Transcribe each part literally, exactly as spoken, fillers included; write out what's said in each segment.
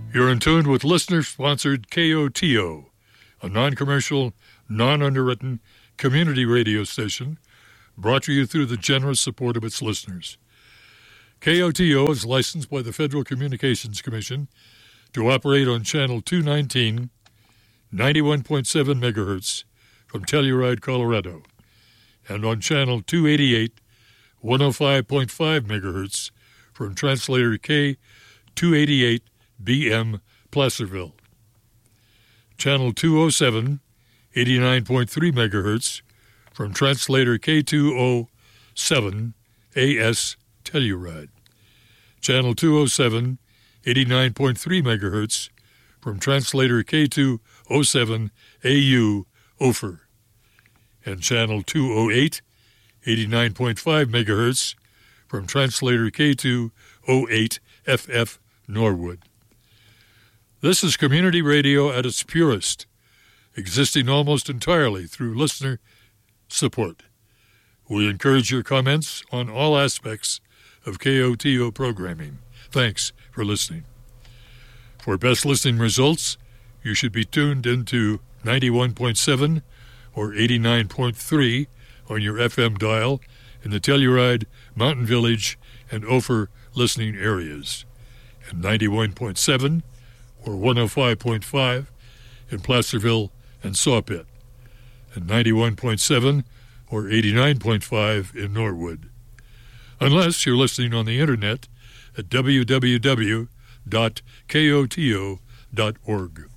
You're in tune with listener-sponsored K O T O, a non-commercial, non-underwritten community radio station brought to you through the generous support of its listeners. K O T O is licensed by the Federal Communications Commission to operate on Channel two nineteen, ninety-one point seven megahertz from Telluride, Colorado, and on Channel two eighty-eight, one oh five point five megahertz from translator K two eighty-eight B M Placerville. Channel two oh seven, eighty-nine point three megahertz from translator K two oh seven A S Telluride. Channel two oh seven, eighty-nine point three megahertz from translator K two oh seven A U Ophir. And channel two oh eight, eighty-nine point five megahertz from translator K two oh eight F F Norwood. This is community radio at its purest, existing almost entirely through listener support. We encourage your comments on all aspects of K O T O programming. Thanks for listening. For best listening results, you should be tuned into ninety-one point seven or eighty-nine point three on your F M dial in the Telluride, Mountain Village, and Ophir listening areas, and ninety-one point seven or one oh five point five in Placerville and Sawpit, and ninety-one point seven or eighty-nine point five in Norwood. Unless you're listening on the internet at w w w dot k o t o dot org.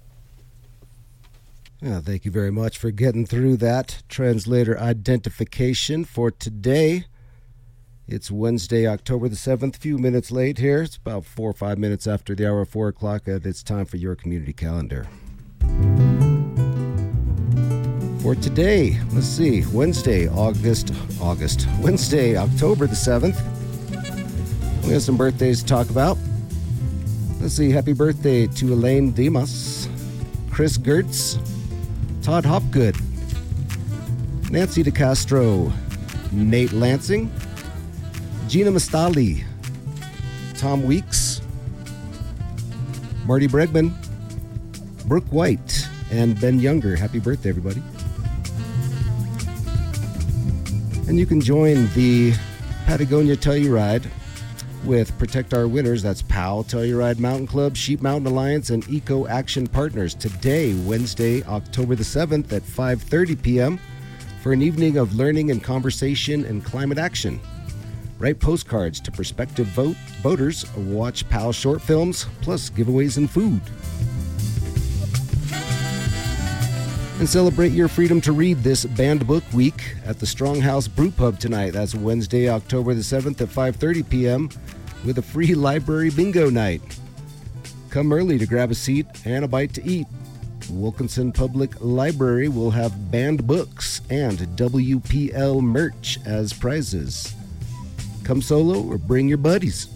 Yeah, thank you very much for getting through that translator identification for today. It's Wednesday, October the seventh, a few minutes late here. It's about four or five minutes after the hour of four o'clock, and it's time for your community calendar. For today, let's see, Wednesday, August, August, Wednesday, October the seventh. We have some birthdays to talk about. Let's see, happy birthday to Elaine Dimas, Chris Gertz, Todd Hopgood, Nancy DeCastro, Nate Lansing, Gina Mastali, Tom Weeks, Marty Bregman, Brooke White, and Ben Younger. Happy birthday, everybody. And you can join the Patagonia Telluride with Protect Our Winners. That's P O W, Telluride Mountain Club, Sheep Mountain Alliance, and Eco Action Partners today, Wednesday, October the seventh at five thirty p.m. for an evening of learning and conversation and climate action. Write postcards to prospective vote voters, watch P A L short films, plus giveaways and food. And celebrate your freedom to read this banned book week at the Stronghouse Brew Pub tonight. That's Wednesday, October the seventh at five thirty p.m. with a free library bingo night. Come early to grab a seat and a bite to eat. Wilkinson Public Library will have banned books and W P L merch as prizes. Come solo or bring your buddies.